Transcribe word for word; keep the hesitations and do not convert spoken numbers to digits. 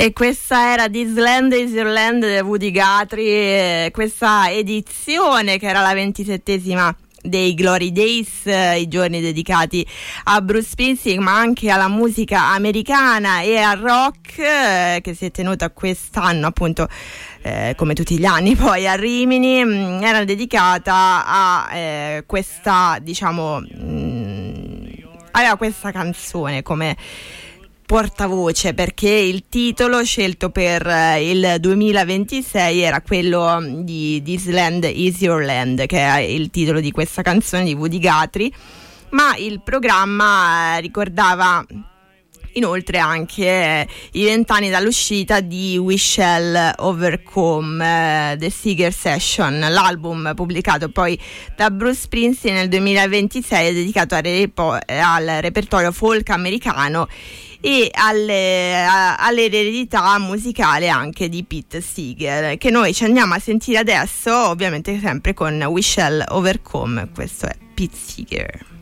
E questa era This Land Is Your Land di Woody Guthrie, questa edizione che era la ventisettesima dei Glory Days, eh, i giorni dedicati a Bruce Springsteen, ma anche alla musica americana e al rock, eh, che si è tenuta quest'anno appunto, eh, come tutti gli anni poi a Rimini. Mh, era dedicata a eh, questa, diciamo, mh, aveva questa canzone come portavoce, perché il titolo scelto per il duemilaventisei era quello di This Land Is Your Land, che è il titolo di questa canzone di Woody Guthrie, ma il programma ricordava inoltre anche i vent'anni dall'uscita di We Shall Overcome, uh, The Seeger Session, l'album pubblicato poi da Bruce Springsteen nel duemilaventisei, è dedicato al, repo- al repertorio folk americano e alle, a, all'eredità musicale anche di Pete Seeger, che noi ci andiamo a sentire adesso, ovviamente sempre con We Shall Overcome. Questo è Pete Seeger.